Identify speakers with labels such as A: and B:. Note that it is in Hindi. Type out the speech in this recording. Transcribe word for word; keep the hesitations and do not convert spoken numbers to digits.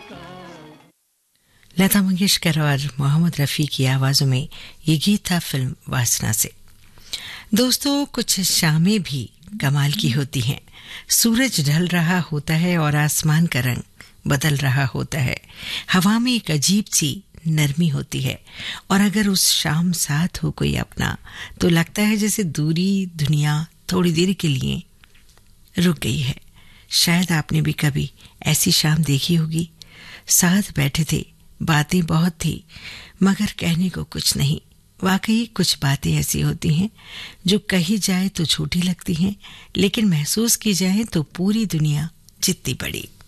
A: लता मंगेशकर और मोहम्मद रफ़ी की आवाज़ों में ये गीत था फिल्म वासना से। दोस्तों, कुछ शामें भी कमाल की होती हैं। सूरज ढल रहा होता है और आसमान का रंग बदल रहा होता है। हवा में एक अजीब सी नरमी होती है और अगर उस शाम साथ हो कोई अपना तो लगता है जैसे दूरी दुनिया थोड़ी देर के लिए रुक गई है। शायद आपने भी कभी ऐसी शाम देखी होगी। साथ बैठे थे, बातें बहुत थी मगर कहने को कुछ नहीं। वाकई कुछ बातें ऐसी होती हैं जो कही जाए तो छोटी लगती हैं, लेकिन महसूस की जाए तो पूरी दुनिया जितनी बड़ी।